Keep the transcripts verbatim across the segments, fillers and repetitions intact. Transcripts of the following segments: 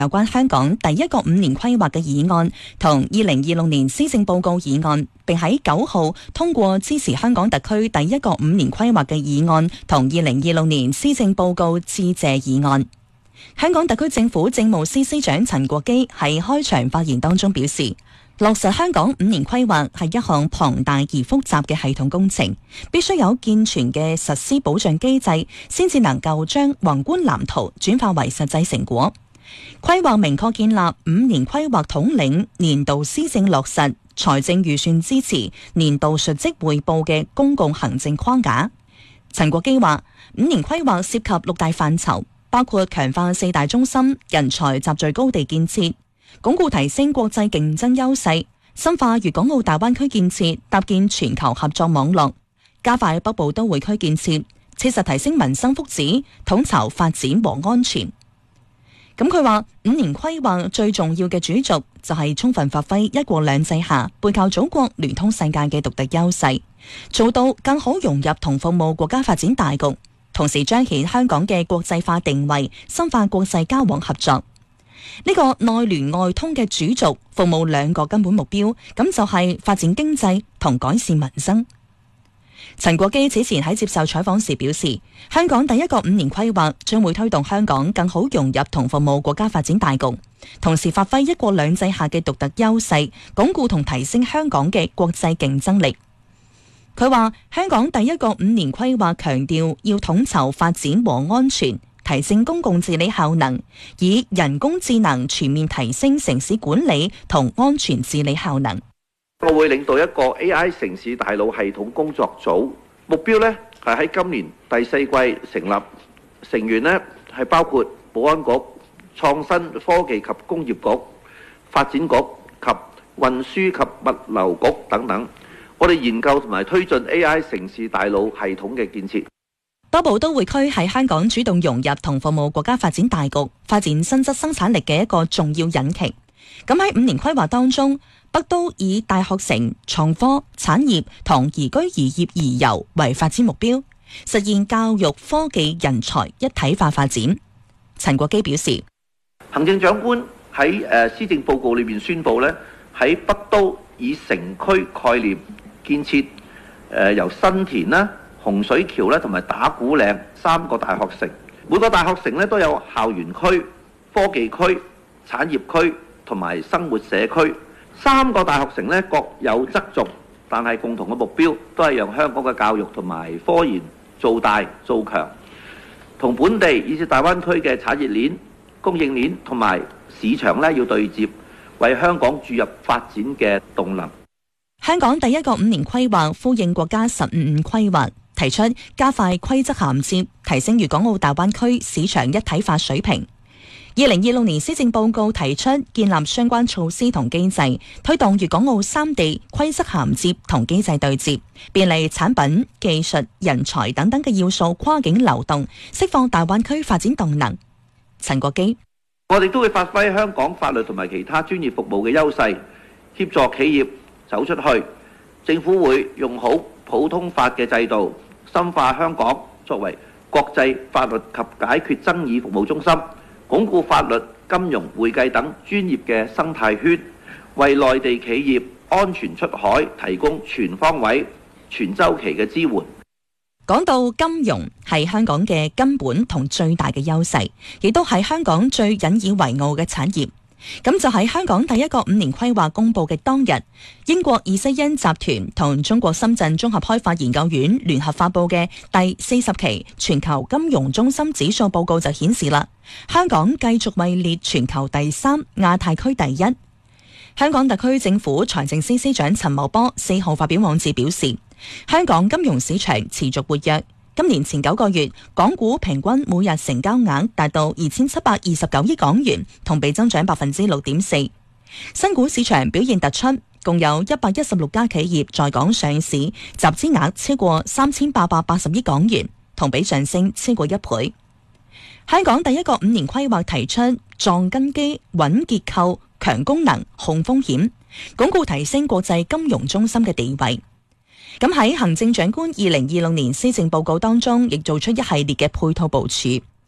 有關香港第一個五年規劃嘅議案同二零二六年施政報告議案，並喺九號通過支持香港特區第一個五年規劃嘅議案同二零二六年施政報告致謝議案。香港特區政府政務司司長陳國基喺開場發言當中表示，落實香港五年規劃係一項龐大而複雜嘅系統工程，必須有健全嘅實施保障機制，先至能夠將宏觀藍圖轉化為實際成果。規劃明確建立五年規劃統領、年度施政落實、財政預算支持、年度述職匯報嘅公共行政框架。陳國基話，五年規劃涉及六大範疇，包括強化四大中心、人才集聚高地建設，鞏固提升國際競爭優勢，深化粵港澳大灣區建設，搭建全球合作網絡，加快北部都會區建設，切實提升民生福祉，統籌發展和安全。咁佢話，五年規劃最重要嘅主軸就係充分發揮一國兩制下背靠祖國聯通世界嘅獨特優勢，做到更好融入同服務國家發展大局，同時彰顯香港嘅國際化定位，深化國際交往合作。呢個內聯外通嘅主軸服務兩個根本目標，咁就係發展經濟同改善民生。陳國基此前喺接受採訪時表示，香港第一個五年規劃將會推動香港更好融入同服務國家發展大局，同時發揮一國兩制下嘅獨特優勢，鞏固同提升香港嘅國際競爭力。佢話，香港第一個五年規劃強調要統籌發展和安全，提升公共治理效能，以人工智能全面提升城市管理同安全治理效能。 我會領導一個 A I 城市大腦系統工作組，目標呢係喺今年第四季成立，成員呢係包括保安局、創新科技及工業局、發展局及運輸及物流局等等。我哋研究同埋推進 A I 城市大腦系統嘅建設。 北部都會區係香港主動融入同服務國家發展大局、發展新質生產力嘅一個重要引擎。咁喺五年規劃當中，北都以大學城、創科、產業同宜居宜業宜遊為發展目標，實現教育、科技、人才一體化發展。陳國基表示， 行政長官喺誒施政報告裏邊宣布咧，喺北都以城區概念建設誒由新田啦、洪水橋啦同埋打鼓嶺三個大學城，每個大學城咧都有校園區、科技區、產業區同埋生活社區。三個大學城咧各有側重，但係共同嘅目標都係讓香港嘅教育同埋科研做大做強，同本地以至大灣區嘅產業鏈、供應鏈同埋市場咧要對接，為香港注入發展嘅動能。 香港第一個五年規劃呼應國家十五五規劃，提出加快規則銜接，提升粵港澳大灣區市場一體化水平。二零二六年施政報告提出建立相關措施同機制，推動粵港澳三地規則銜接同機制對接，便利產品、技術、人才等等嘅要素跨境流動，釋放大灣區發展動能。陳國基， 我哋都會發揮香港法律同埋其他專業服務嘅優勢，協助企業走出去。政府會用好普通法嘅制度，深化香港作為國際法律及解決爭議服務中心，鞏固法律、金融、會計等專業嘅生態圈，為內地企業安全出海提供全方位、全周期嘅支援。 講到金融係香港嘅根本同最大嘅優勢，亦都係香港最引以為傲嘅產業。咁就喺香港第一個五年規劃公佈嘅當日，英國爾西恩集團同中國深圳綜合開發研究院聯合發佈嘅第四十期全球金融中心指數報告就顯示啦，香港繼續位列全球第三、亞太區第一。香港特區政府財政司司長陳茂波四號發表網誌表示，香港金融市場持續活躍。今年前九個月，港股平均每日成交額達到二千七百二十九億港元，同比增長百分之六點四。新股市場表現突出，共有一百一十六家企業在港上市，集資額超過三千八百八十億港元，同比上升超過一倍。香港第一個五年規劃提出壯根基、穩結構、強功能、控風險，鞏固提升國際金融中心嘅地位。咁喺行政長官二零二六年施政報告當中，亦做出一系列嘅配套部署。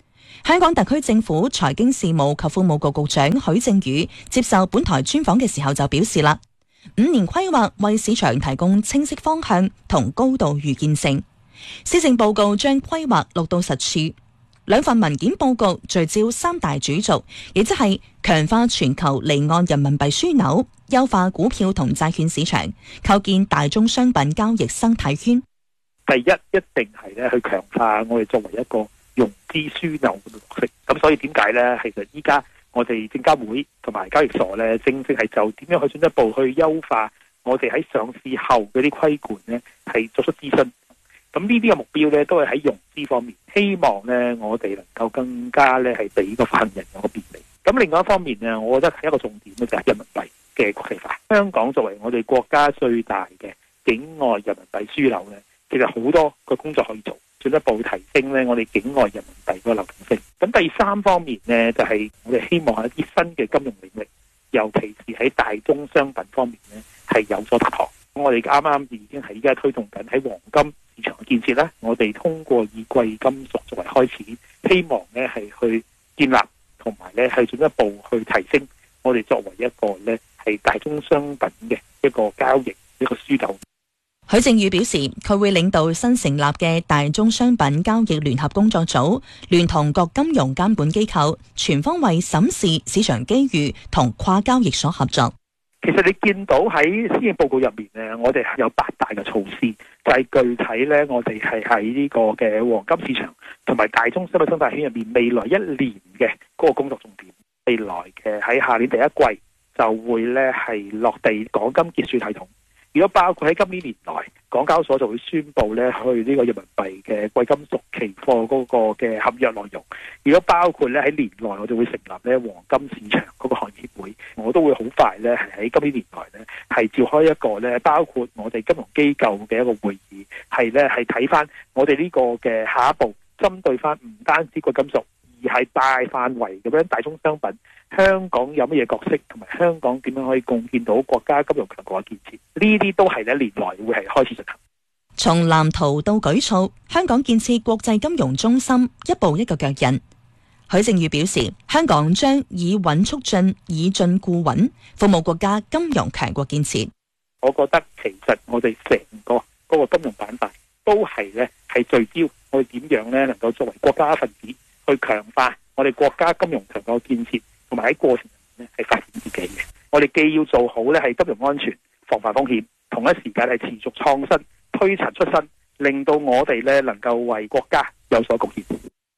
香港特區政府財經事務及庫務局局長許正宇接受本台專訪嘅時候就表示啦，五年規劃為市場提供清晰方向同高度預見性。施政報告將規劃落到實處，兩份文件報告聚焦三大主軸，亦即係強化全球離岸人民幣樞紐、優化股票同債券市場、構建大宗商品交易生態圈。 第一，一定係咧去強化我哋作為一個融資樞紐嘅角色。咁所以點解咧？其實依家我哋證監會同埋交易所咧，正正係就點樣去進一步去優化我哋喺上市後嗰啲規管咧，係作出諮詢。咁呢啲嘅目標咧，都係喺融資方面，希望咧我哋能夠更加咧係俾個發行人有個便利。咁另外一方面呢，我覺得係一個重點咧，就係人民幣嘅國際化。香港作為我哋國家最大嘅境外人民幣樞紐咧，其實好多個工作可以做，進一步提升咧我哋境外人民幣個流動性。咁第三方面呢，就係我哋希望喺一啲新嘅金融領域，尤其是喺大宗商品方面呢，係有所突破。我哋啱啱已經係依家推動緊喺黃金市場嘅建設咧，我哋通過以貴金屬作為開始，希望咧係去建立同埋咧係進一步去提升我哋作為一個咧係大宗商品嘅一個交易一個樞紐。 許正宇表示，佢會領導新成立嘅大宗商品交易聯合工作組，聯同各金融監管機構，全方位審視市場機遇同跨交易所合作。 其實你見到喺施政報告入面呢，我哋有八大嘅措施，就係、是、具體呢，我哋係喺呢個嘅黃金市場同埋大宗商品生態圈入面，未來一年嘅嗰個工作重點。未來嘅喺下年第一季就會呢係落地港金結算系統。如果包括喺今年年內，港交所就會宣布咧去呢個人民幣嘅貴金屬期貨嗰個嘅合約內容。如果包括咧喺年內，我就會成立咧黃金市場嗰個行業協會。我都會好快咧係喺今年年內咧係召開一個咧包括我哋金融機構嘅一個會議，係咧係睇翻我哋呢個嘅下一步，針對翻唔單止貴金屬，而係大範圍咁樣大宗商品。香港有乜嘢角色，同埋香港點樣可以貢獻到國家金融強國嘅建設？呢啲都係咧年內會係開始進行。 從藍圖到舉措，香港建設國際金融中心一步一個腳印。許正宇表示，香港將以穩促進，以進固穩，服務國家金融強國建設。 我覺得其實我哋成個嗰個金融板塊都係咧係聚焦我哋點樣咧能夠作為國家分子去強化我哋國家金融強國嘅建設。同埋喺過程入面咧係發展自己嘅，我哋既要做好咧係金融安全、防範風險，同一時間係持續創新、推陳出新，令到我哋咧能夠為國家有所貢獻。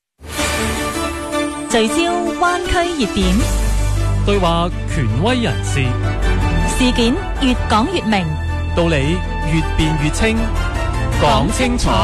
聚焦灣區熱點， 對話權威人士， 事件越講越明， 道理越辯越清，講清楚。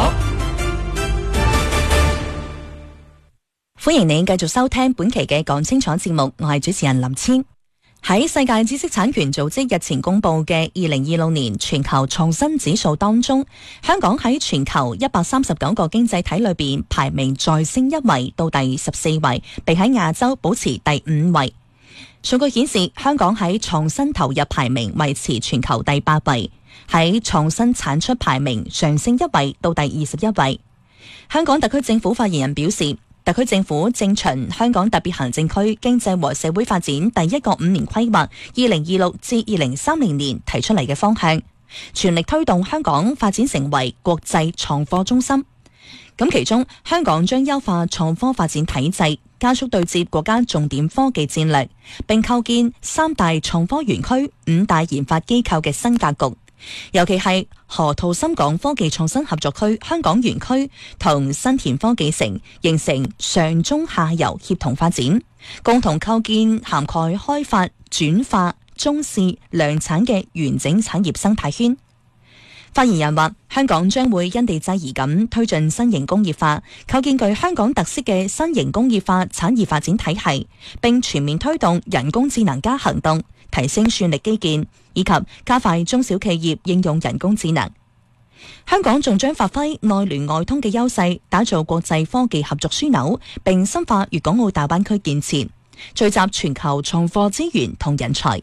歡迎你繼續收聽本期嘅講清楚節目，我係主持人林千。喺世界知識產權組織日前公布嘅二零二六年全球創新指數當中，香港喺全球一百三十九個經濟體裏邊排名再升一位到第十四位，並喺亞洲保持第五位。數據顯示，香港喺創新投入排名維持全球第八位，喺創新產出排名上升一位到第二十一位。香港特區政府發言人表示，特區政府正循香港特別行政區經濟和社會發展第一個五年規劃二零二六至二零三零年提出嚟嘅方向，全力推動香港發展成為國際創科中心。咁其中，香港將優化創科發展體制，加速對接國家重點科技戰略，並構建三大創科園區、五大研發機構嘅新格局。尤其係河套深港科技創新合作區香港園區同新田科技城，形成上中下游協同發展，共同構建涵蓋開發、轉化、中試、量產嘅完整產業生態圈。發言人話，香港將會因地制宜咁推進新型工業化，構建具香港特色嘅新型工業化產業發展體系，並全面推動人工智能加行動，提升算力基建，以及加快中小企業應用人工智能。香港仲將發揮內聯外通嘅優勢，打造國際科技合作樞紐，並深化粵港澳大灣區建設，聚集全球創科資源同人才。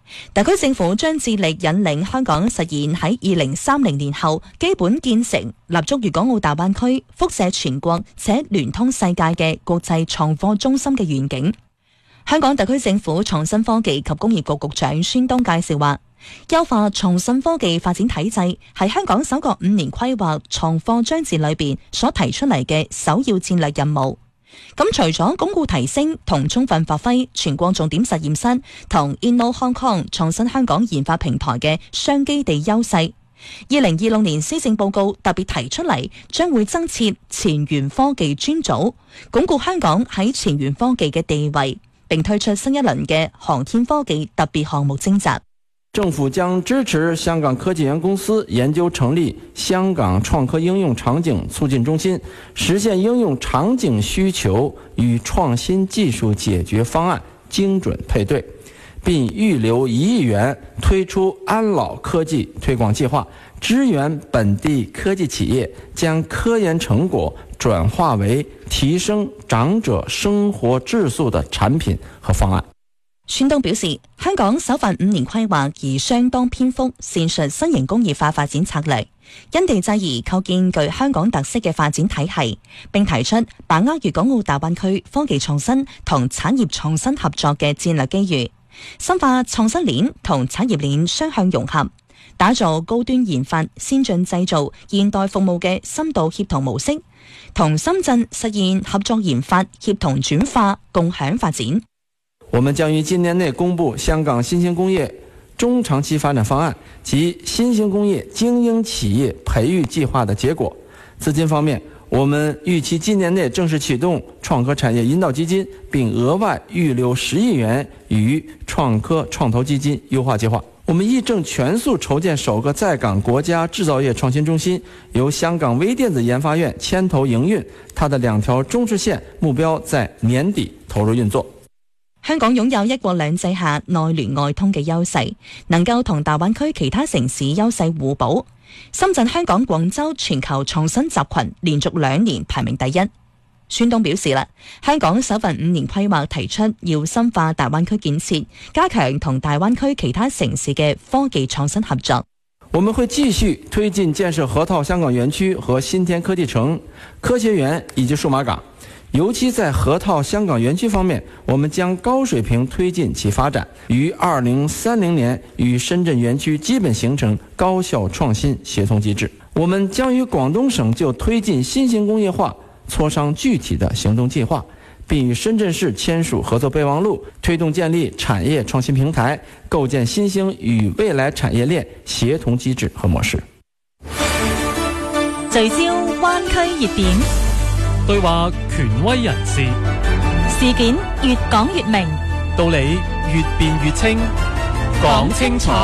特區政府將致力引領香港實現喺二零三零年後基本建成立足粵港澳大灣區、輻射全國且聯通世界嘅國際創科中心嘅願景。香港特區政府創新科技及工業局局長孫東介紹話，優化創新科技發展體制係香港首個五年規劃創科章節裏邊所提出嚟嘅首要戰略任務。咁除咗鞏固提升同充分發揮全國重點實驗室同 Inno Hong Kong 創新香港研發平台嘅雙基地優勢，二零二六年施政報告特別提出嚟，將會增設前沿科技專組，鞏固香港喺前沿科技嘅地位，並推出新一輪嘅航天科技特別項目徵集。 政府將支持香港科技園公司研究成立香港創科應用場景促進中心，實現應用場景需求與創新技術解決方案精準配對，並預留一億元推出安老科技推廣計劃，支援本地科技企業將科研成果轉化為提升長者生活質素的產品和方案。 孫東表示，香港首份五年規劃而相當篇幅闡述新型工業化發展策略，因地制宜構建具香港特色嘅發展體系，並提出把握粵港澳大灣區科技創新同產業創新合作嘅戰略機遇，深化創新鏈同產業鏈雙向融合，打造高端研發、先進製造、現代服務嘅深度協同模式，同深圳實現合作研發、協同轉化、共享發展。 我們將於今年內公布香港新興工業中長期發展方案及新興工業精英企業培育計劃的結果。資金方面，我們預期今年內正式啟動創科產業引導基金，並額外預留十億元於創科創投基金優化計劃。我們亦正全速籌建首個在港國家製造業創新中心，由香港微電子研發院牽頭營運，它的兩條中支線目標在年底投入運作。 香港擁有一國兩制下內聯外通嘅優勢，能夠同大灣區其他城市優勢互補。深圳、香港、廣州全球創新集群連續兩年排名第一。孫東表示啦，香港首份五年規劃提出要深化大灣區建設，加強同大灣區其他城市嘅科技創新合作。 我們會繼續推進建設河套香港園區和新田科技城、科學園以及數碼港。尤其在河套香港園區方面，我們將高水平推進其發展，於二零三零年與深圳園區基本形成高效創新協同機制。我們將與廣東省就推進新型工業化磋商具體的行動計劃，並與深圳市簽署合作備忘錄，推動建立產業創新平台，構建新興與未來產業鏈協同機制和模式。 聚焦灣區熱點。 對話權威人士， 事件越講越明， 道理越辯越清，講清楚。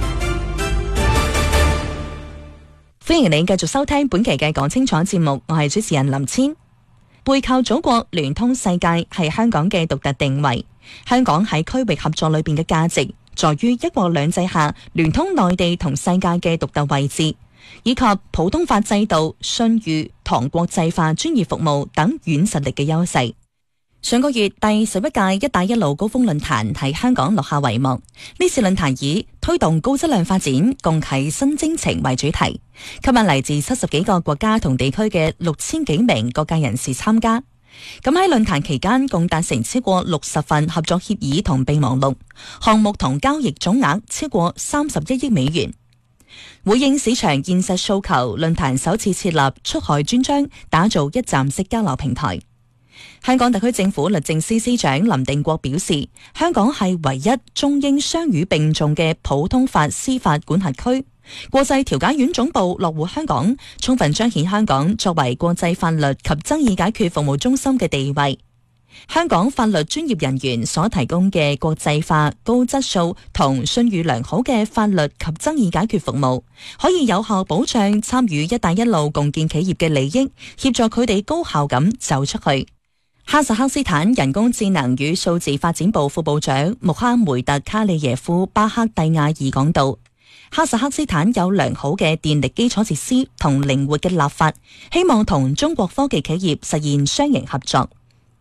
歡迎你繼續收聽本期嘅講清楚節目，我係主持人林千。背靠祖國，聯通世界係香港嘅獨特定位。香港喺區域合作裏邊嘅價值，在於一國兩制下聯通內地同世界嘅獨特位置，以及普通法制度、信譽同國際化專業服務等軟實力嘅優勢。上個月第十一屆一帶一路高峰論壇喺香港落下帷幕。呢次論壇以推動高質量發展，共啟新征程為主題，吸引嚟自七十幾個國家同地區嘅六千幾名各界人士參加。咁喺論壇期間，共達成超過六十份合作協議同備忘錄，項目同交易總額超過三十一億美元。回應市場現實訴求，論壇首次設立出海專章，打造一站式交流平台。香港特區政府律政司司長林定國表示，香港係唯一中英雙語並重嘅普通法司法管轄區，國際調解院總部落戶香港，充分彰顯香港作為國際法律及爭議解決服務中心嘅地位。香港法律專業人員所提供嘅國際化、高質素同信譽良好嘅法律及爭議解決服務，可以有效保障參與一帶一路共建企業嘅利益，協助佢哋高效咁走出去。哈薩克斯坦人工智能與數字發展部副部長穆哈梅特卡里耶夫巴克蒂亞爾講到，哈薩克斯坦有良好嘅電力基礎設施同靈活嘅立法，希望同中國科技企業實現雙贏合作。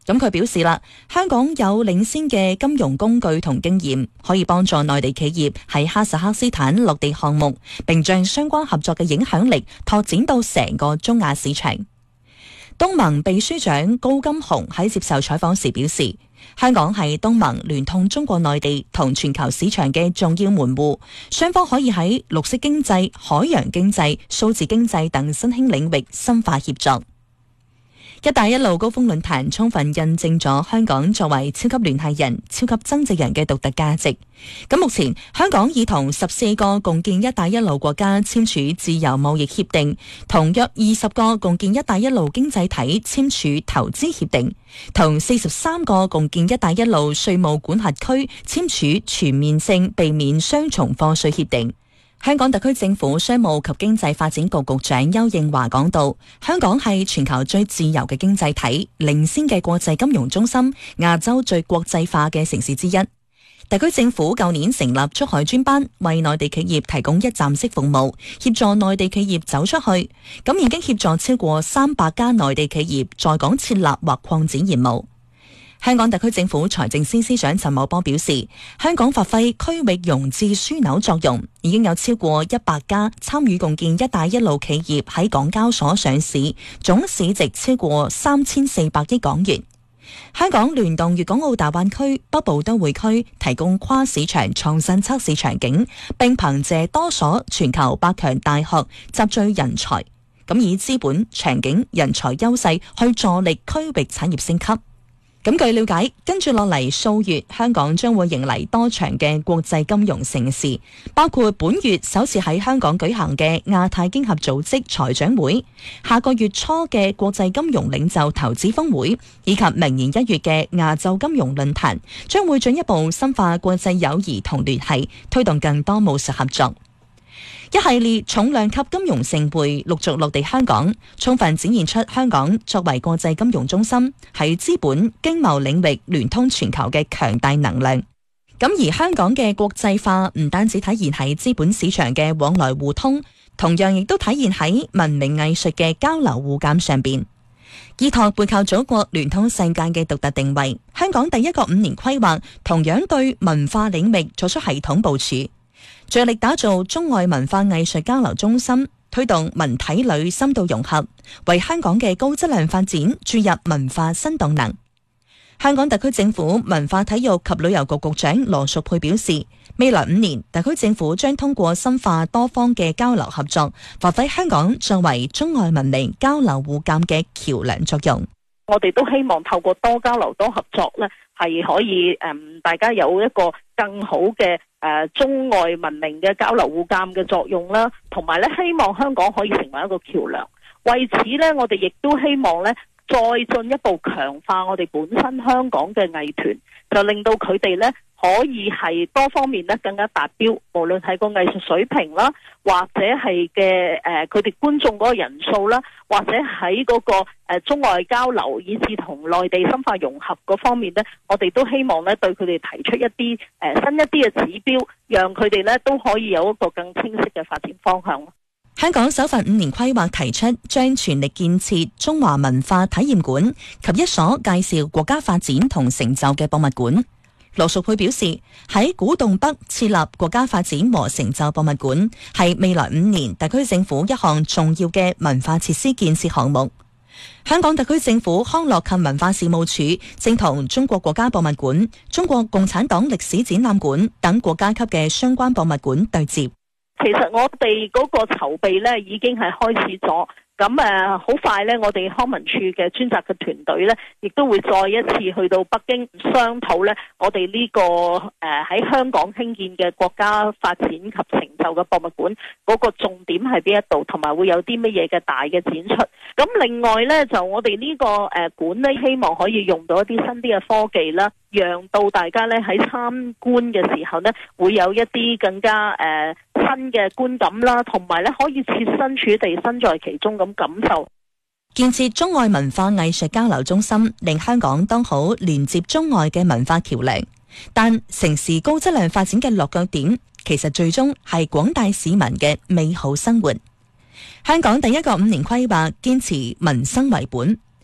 咁佢表示啦，香港有領先嘅金融工具同經驗，可以幫助內地企業喺哈薩克斯坦落地項目，並將相關合作嘅影響力拓展到成個中亞市場。東盟秘書長高金洪喺接受採訪時表示，香港係東盟聯通中國內地同全球市場嘅重要門戶，雙方可以喺綠色經濟、海洋經濟、數字經濟等新興領域深化協作。一帶一路高峰論壇充分印證咗香港作為超級聯繫人、超級增值人嘅獨特價值。咁目前香港已同十四個共建一帶一路國家簽署自由貿易協定，同約二十個共建一帶一路經濟體簽署投資協定，同四十三個共建一帶一路稅務管轄區簽署全面性避免雙重課稅協定。香港特區政府商務及經濟發展局局長邱應華講到，香港係全球最自由嘅經濟體，領先嘅國際金融中心，亞洲最國際化嘅城市之一。特區政府舊年成立出海專班，為內地企業提供一站式服務，協助內地企業走出去。咁已經協助超過三百家內地企業在港設立或擴展業務。香港特區政府財政司司長陳茂波表示，香港發揮區域融資樞紐作用，已經有超過一百家參與共建一帶一路企業喺港交所上市，總市值超過三千四百億港元。香港聯動粵港澳大灣區北部都會區，提供跨市場創新測試場景，並憑借多所全球百強大學集聚人才，咁以資本、場景、人才優勢去助力區域產業升級。咁據了解，跟住落嚟數月，香港將會迎嚟多場嘅國際金融盛事，包括本月首次喺香港舉行嘅亞太經合組織財長會，下個月初嘅國際金融領袖投資峰會，以及明年一月嘅亞洲金融論壇，將會進一步深化國際友誼同聯繫，推動更多務實合作。一系列重量級金融盛會陸續落地香港，充分展現出香港作為國際金融中心喺資本經貿領域聯通全球嘅強大能量。咁而香港嘅國際化唔單止體現喺資本市場嘅往來互通，同樣亦都體現喺文明藝術嘅交流互鑒上邊。依託背靠祖國聯通世界嘅獨特定位，香港第一個五年規劃同樣對文化領域作出系統部署，着力打造中外文化藝術交流中心，推動文體旅深度融合，為香港嘅高質量發展注入文化新動能。香港特區政府文化體育及旅遊局局長羅淑佩表示，未來五年特區政府將通過深化多方嘅交流合作，發揮香港作為中外文明交流互鑒嘅橋梁作用。 我哋都希望透過多交流多合作呢，係可以誒、嗯，大家有一個更好嘅誒、呃、中外文明嘅交流互鑒嘅作用啦，同埋咧希望香港可以成為一個橋梁。為此咧，我哋亦都希望咧再進一步強化我哋本身香港嘅藝團，就令到佢哋咧可以係多方面咧更加達標，無論係個藝術水平啦，或者係嘅誒佢哋觀眾嗰個人數啦，或者喺嗰個誒中外交流，以至同內地深化融合嗰方面咧，我哋都希望咧對佢哋提出一啲誒新一啲嘅指標，讓佢哋咧都可以有一個更清晰嘅發展方向。 香港首份五年規劃提出，將全力建設中華文化體驗館及一所介紹國家發展同成就嘅博物館。羅淑佩表示，喺古洞北設立國家發展和成就博物館，係未來五年特區政府一項重要嘅文化設施建設項目。香港特區政府康樂及文化事務署正同中國國家博物館、中國共產黨歷史展覽館等國家級嘅相關博物館對接。 其實我哋嗰個籌備咧已經係開始咗，咁誒好快咧，我哋康文署嘅專責嘅團隊咧，亦都會再一次去到北京商討咧，我哋呢、這個誒喺、呃、香港興建嘅國家發展及成就嘅博物館嗰個重點係邊一度，同埋會有啲乜嘢嘅大嘅展出。咁另外咧，就我哋呢個誒館咧，希望可以用到一啲新啲嘅科技啦，讓到大家咧喺參觀嘅時候咧，會有一啲更加誒、呃、新嘅觀感啦，同埋咧可以設身處地身在其中咁感受。 建設中外文化藝術交流中心，令香港當好連接中外嘅文化橋梁。但城市高質量發展嘅落腳點，其實最終係廣大市民嘅美好生活。香港第一個五年規劃堅持民生為本，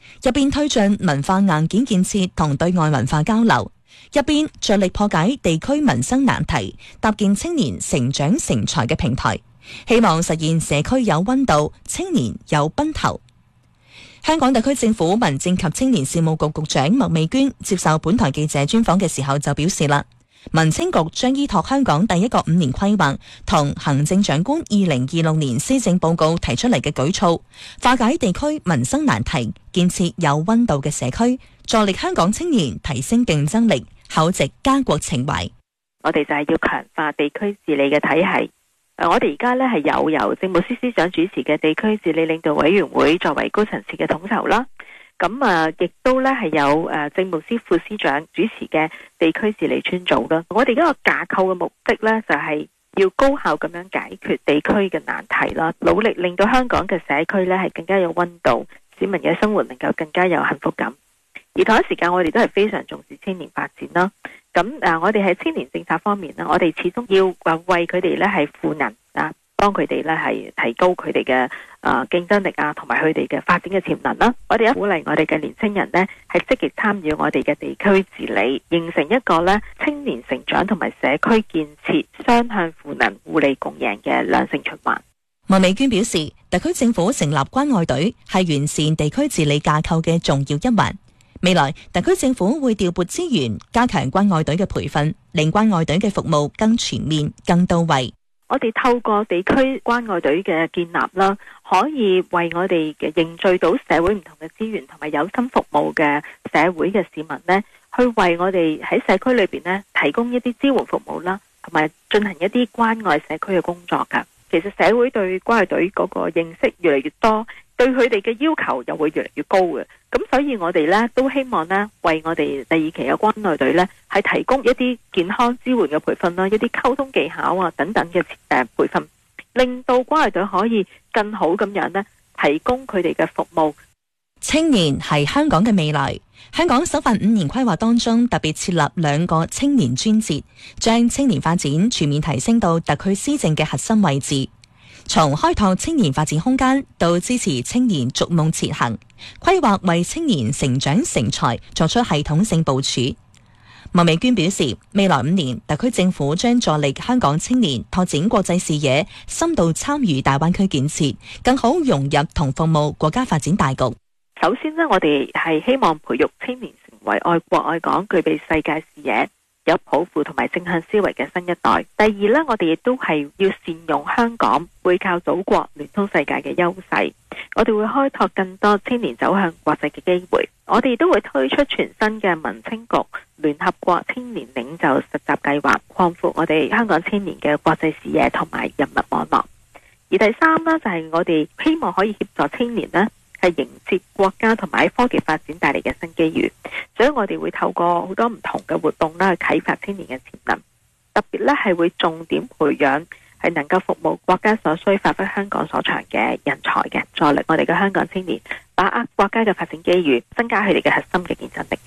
一邊推進文化硬件建設同對外文化交流，一邊着力破解地區民生難題，搭建青年成長成才嘅平台，希望實現社區有溫度、青年有奔頭。香港特區政府民政及青年事務局局長麥美娟接受本台記者專訪嘅時候就表示啦，民青局將依託香港第一個五年規劃同行政長官二零二六年施政報告提出嚟嘅舉措，化解地區民生難題，建設有溫度嘅社區，助力香港青年提升競爭力，厚植家國情懷。 我哋就係要強化地區治理嘅體系。我哋而家咧係有由政務司司長主持嘅地區治理領導委員會作為高層次嘅統籌啦。咁啊，亦都咧係有誒政務司副司長主持嘅地區治理專組啦。我哋而家個架構嘅目的咧就係要高效咁樣解決地區嘅難題啦，努力令到香港嘅社區咧係更加有溫度，市民嘅生活能夠更加有幸福感。而同一時間，我哋都係非常重視青年發展啦。咁誒，我哋喺青年政策方面呢，我哋始終要誒為佢哋咧係賦能啊，幫佢哋咧係提高佢哋嘅誒競爭力啊，同埋佢哋嘅發展嘅潛能啦。我哋一鼓勵我哋嘅年青人呢，係積極參與我哋嘅地區治理，形成一個咧青年成長同埋社區建設雙向賦能、互利共贏嘅良性循環。 麥美娟表示，特區政府成立關愛隊係完善地區治理架構嘅重要一環。未來特區政府會調撥資源，加強關愛隊嘅培訓，令關愛隊嘅服務更全面、更到位。 我哋透過地區關愛隊嘅建立啦，可以為我哋嘅凝聚到社會唔同嘅資源，同埋有心服務嘅社會嘅市民呢，去為我哋喺社區裏邊呢提供一啲支援服務啦，同埋進行一啲關愛社區嘅工作噶。其實社會對關愛隊嗰個認識越嚟越多，對佢哋嘅要求又會越嚟越高嘅。咁所以我哋咧都希望咧為我哋第二期嘅關愛隊咧係提供一啲健康支援嘅培訓啦，一啲溝通技巧啊等等嘅誒培訓，令到關愛隊可以更好咁樣咧提供佢哋嘅服務。 青年係香港嘅未來。香港首份五年規劃當中特別設立兩個青年專節，將青年發展全面提升到特區施政嘅核心位置。從開拓青年發展空間到支持青年逐夢前行，規劃為青年成長成才作出系統性部署。麥美娟表示，未來五年特區政府將助力香港青年拓展國際視野，深度參與大灣區建設，更好融入同服務國家發展大局。 首先呢，我哋係希望培育青年成為愛國愛港、具備世界視野、有抱負同埋正向思維嘅新一代。第二呢，我哋亦都係要善用香港背靠祖國、聯通世界嘅優勢。我哋會開拓更多青年走向國際嘅機會。我哋都會推出全新嘅民青局聯合國青年領袖實習計劃，擴闊我哋香港青年嘅國際視野同埋人脈網絡。而第三呢，就係我哋希望可以協助青年呢係迎接國家同埋科技發展帶嚟嘅新機遇，所以我哋會透過好多唔同嘅活動啦，去啟發青年嘅潛能。特別咧係會重點培養係能夠服務國家所需、發揮香港所長嘅人才嘅，助力我哋嘅香港青年把握國家嘅發展機遇，增加佢哋嘅核心嘅競爭力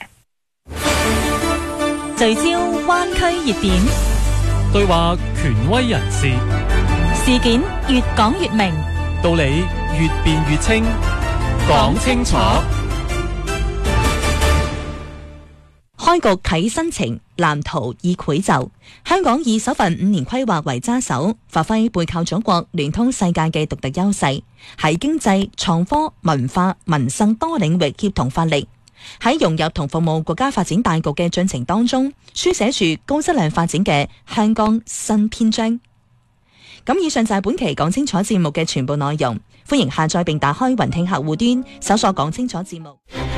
嘅。 聚焦灣區熱點， 對話權威人士， 事件越講越明， 道理越辯越清。講清楚， 開局啟新程，藍圖已繪就。香港以首份五年規劃為揸手，發揮背靠祖國、聯通世界嘅獨特優勢，喺經濟、創科、文化、民生多領域協同發力，喺融入同服務國家發展大局嘅進程當中，書寫住高質量發展嘅香港新篇章。咁以上就係本期講清楚節目嘅全部內容，歡迎下載並打開雲聽客戶端，搜索講清楚節目。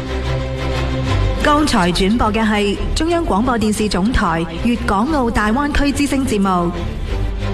剛才轉播嘅係中央廣播電視總台粵港澳大灣區之聲節目，